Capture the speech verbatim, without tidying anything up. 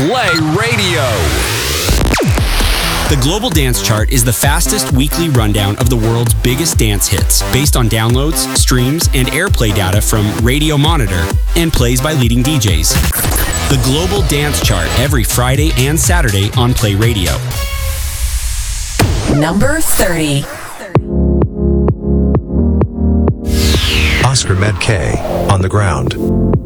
Play Radio. The Global Dance Chart is the fastest weekly rundown of the world's biggest dance hits, based on downloads, streams, and airplay data from Radio Monitor and plays by leading D Js. The Global Dance Chart every Friday and Saturday on Play Radio. Number thirty. Oscar Medkay, On the Ground.